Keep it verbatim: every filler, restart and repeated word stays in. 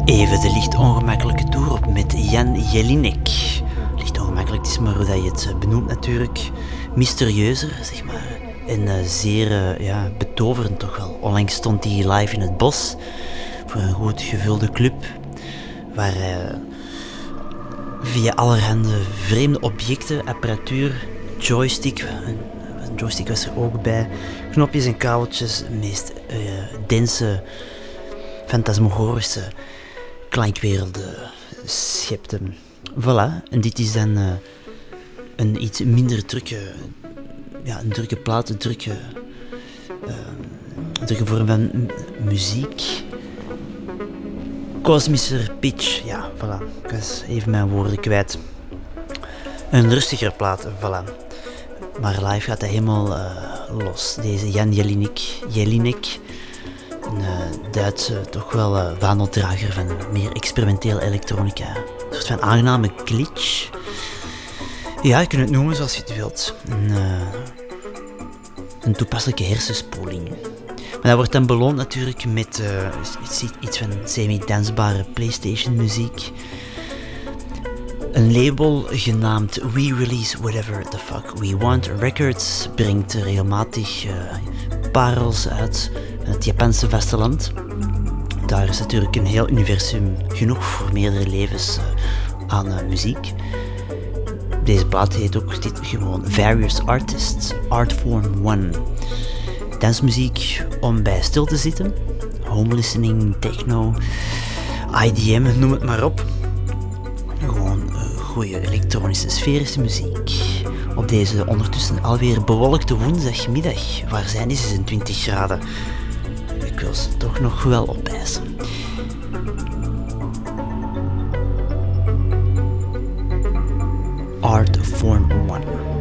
Even de licht ongemakkelijke tour op met Jan Jelinek. Licht ongemakkelijk, het is maar hoe dat je het benoemt natuurlijk. Mysterieuzer, zeg maar. En uh, zeer uh, ja, betoverend toch wel. Onlangs stond hij live in het bos voor een goed gevulde club. Waar hij uh, via allerhande vreemde objecten, apparatuur, joystick... Een, een joystick was er ook bij. Knopjes en kabeltjes, meest uh, dense, fantasmagorische klankwerelden schepte. Voilà, en dit is dan uh, een iets minder drukke, ja, een drukke plaat, een drukke, uh, een drukke vorm van m- muziek. Kosmischer pitch, ja, voilà, ik was even mijn woorden kwijt. Een rustiger plaat, voilà. Maar live gaat hij helemaal uh, los. Deze Jan Jelinek, Jelinek een uh, Duitse, toch wel uh, vaandeldrager van meer experimenteel elektronica. Een soort van aangename glitch. Ja, je kunt het noemen zoals je het wilt. Een, uh, een toepasselijke hersenspoeling. Maar dat wordt dan beloond natuurlijk met uh, iets, iets van semi-dansbare PlayStation muziek. Een label genaamd We Release Whatever the Fuck We Want Records brengt regelmatig uh, parels uit het Japanse vasteland. Daar is natuurlijk een heel universum genoeg voor meerdere levens uh, aan uh, muziek. Deze plaat heet ook dit gewoon Various Artists, Artform one. Dansmuziek om bij stil te zitten. Home listening, techno, I D M, noem het maar op. Gewoon uh, goede elektronische sferische muziek. Op deze ondertussen alweer bewolkte woensdagmiddag. Waar zijn die zesentwintig graden? Ik wil ze toch nog wel opeisen. Artform one.